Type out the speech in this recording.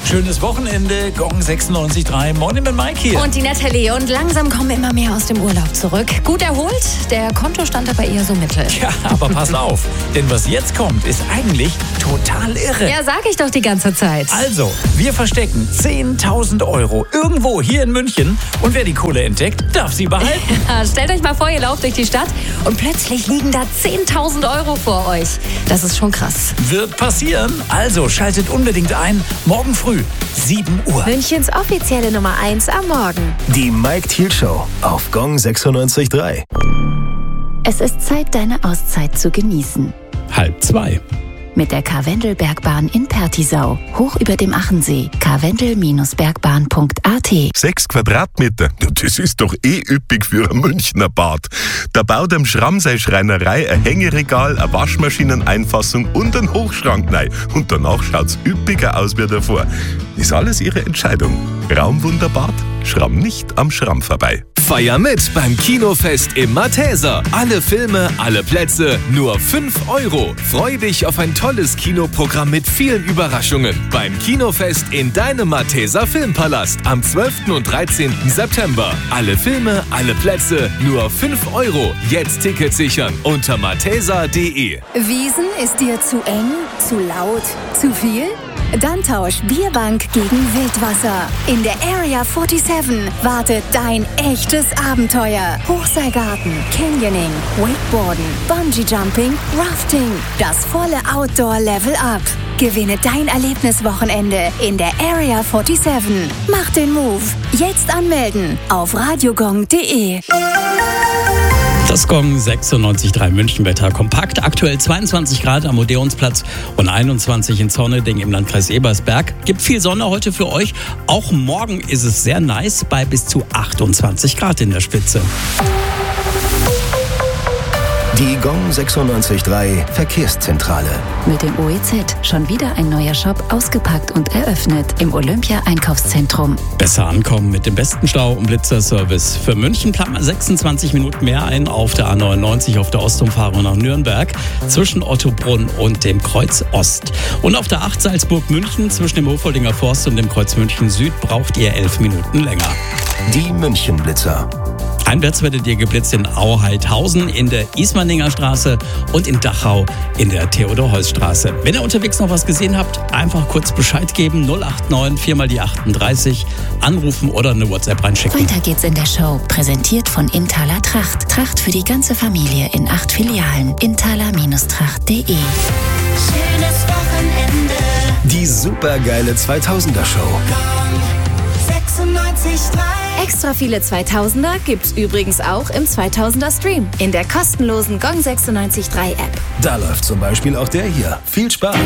Schönes Wochenende, Gong 96.3, Morning mit Mike hier. Und die Natalie. Und langsam kommen immer mehr aus dem Urlaub zurück. Gut erholt, der Kontostand aber eher so mittel. Ja, aber pass auf, denn was jetzt kommt, ist eigentlich total irre. Ja, sag ich doch die ganze Zeit. Also, wir verstecken 10.000 Euro irgendwo hier in München und wer die Kohle entdeckt, darf sie behalten. Ja, stellt euch mal vor, ihr lauft durch die Stadt und plötzlich liegen da 10.000 Euro vor euch. Das ist schon krass. Wird passieren. Also schaltet unbedingt ein. Morgen früh, 7 Uhr. Münchens offizielle Nummer 1 am Morgen. Die Mike Thiel Show auf Gong 96.3. Es ist Zeit, deine Auszeit zu genießen. 1:30. Mit der Karwendelbergbahn in Pertisau. Hoch über dem Achensee. karwendel-bergbahn.at 6 Quadratmeter, das ist doch üppig für ein Münchner Bad. Da baut am Schramsei Schreinerei ein Hängeregal, eine Waschmaschineneinfassung und einen Hochschrank rein. Und danach schaut's üppiger aus wie davor. Ist alles ihre Entscheidung. Raumwunderbad? Schramm nicht am Schramm vorbei. Feier mit beim Kinofest im Matheser. Alle Filme, alle Plätze, nur 5 €. Freu dich auf ein tolles Kinoprogramm mit vielen Überraschungen. Beim Kinofest in deinem Matheser Filmpalast am 12. und 13. September. Alle Filme, alle Plätze, nur 5 €. Jetzt Tickets sichern unter matheser.de. Wiesen ist dir zu eng, zu laut, zu viel? Dann tausch Bierbank gegen Wildwasser. In der Area 47 wartet dein echtes Abenteuer. Hochseilgarten, Canyoning, Wakeboarden, Bungee-Jumping, Rafting. Das volle Outdoor-Level-Up. Gewinne dein Erlebniswochenende in der Area 47. Mach den Move. Jetzt anmelden auf radiogong.de. Das Gong 96.3 Münchenwetter kompakt. Aktuell 22 Grad am Odeonsplatz und 21 in Zorneding im Landkreis Ebersberg. Gibt viel Sonne heute für euch. Auch morgen ist es sehr nice bei bis zu 28 Grad in der Spitze. Die Gong 96.3 Verkehrszentrale. Mit dem OEZ schon wieder ein neuer Shop ausgepackt und eröffnet im Olympia-Einkaufszentrum. Besser ankommen mit dem besten Stau- und Blitzerservice. Für München plant man 26 Minuten mehr ein auf der A99 auf der Ostumfahrung nach Nürnberg zwischen Ottobrunn und dem Kreuz Ost. Und auf der 8 Salzburg-München zwischen dem Hofoldinger Forst und dem Kreuz München Süd braucht ihr 11 Minuten länger. Die Münchenblitzer. Einwärts werdet ihr geblitzt in Auheidhausen, in der Ismaninger Straße und in Dachau in der Theodor-Heuss-Straße. Wenn ihr unterwegs noch was gesehen habt, einfach kurz Bescheid geben. 089 4 mal die 38 anrufen oder eine WhatsApp reinschicken. Weiter geht's in der Show. Präsentiert von Inthaler Tracht. Tracht für die ganze Familie in 8 Filialen. inthaler-tracht.de. Schönes Wochenende. Die supergeile 2000er Show. 96.3. Extra viele 2000er gibt's übrigens auch im 2000er Stream in der kostenlosen Gong 96.3 App. Da läuft zum Beispiel auch der hier. Viel Spaß.